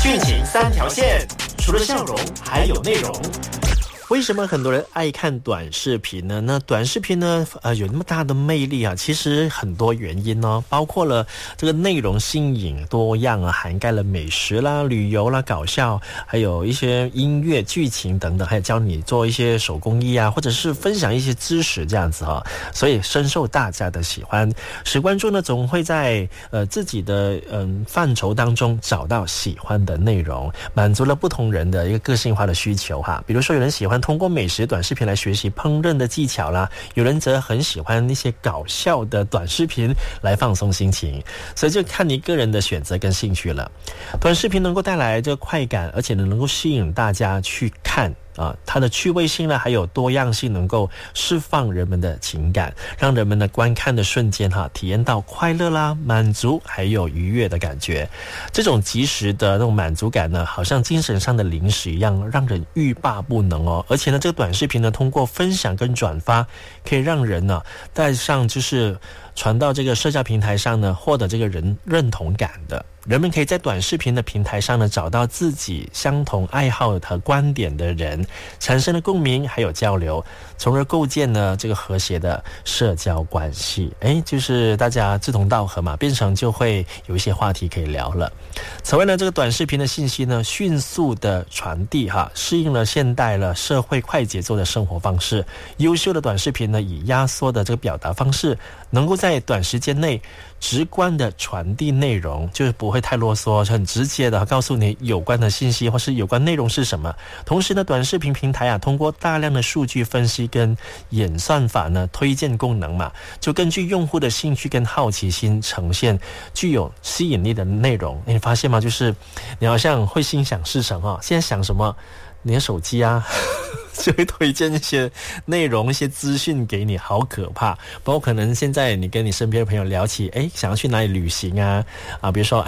剧情三条线，除了笑容还有内容。 为什么很多人爱看短视频呢？那短视频呢，有那么大的魅力啊？其实很多原因哦，包括了这个内容新颖多样啊，涵盖了美食啦、旅游啦、搞笑，还有一些音乐、剧情等等，还有教你做一些手工艺啊，或者是分享一些知识这样子哈，所以深受大家的喜欢。使观众呢，总会在自己的范畴当中找到喜欢的内容，满足了不同人的一个个性化的需求哈。比如说，有人喜欢通过美食短视频来学习烹饪的技巧啦，有人则很喜欢那些搞笑的短视频来放松心情，所以就看你个人的选择跟兴趣了。短视频能够带来这个快感，而且能够吸引大家去看啊，它的趣味性呢，还有多样性，能够释放人们的情感，让人们的观看的瞬间体验到快乐啦、满足还有愉悦的感觉。这种即时的那种满足感呢，好像精神上的零食一样，让人欲罢不能哦。而且呢，这个短视频呢，通过分享跟转发，可以让人呢带上就是传到这个社交平台上呢，获得这个人认同感的。人们可以在短视频的平台上呢，找到自己相同爱好和观点的人，产生了共鸣还有交流，从而构建呢这个和谐的社交关系。就是大家志同道合嘛，变成就会有一些话题可以聊了。此外呢，这个短视频的信息呢，迅速的传递适应了现代了社会快节奏的生活方式。优秀的短视频呢，以压缩的这个表达方式，能够在短时间内直观的传递内容，就是不会太啰嗦，很直接的告诉你有关的信息或是有关内容是什么。同时呢，短视频平台通过大量的数据分析跟演算法呢推荐功能嘛，就根据用户的兴趣跟好奇心呈现具有吸引力的内容。你发现吗？就是你好像会心想事成现在想什么，你的手机就会推荐一些内容、一些资讯给你，好可怕。包括可能现在你跟你身边的朋友聊起，想要去哪里旅行比如说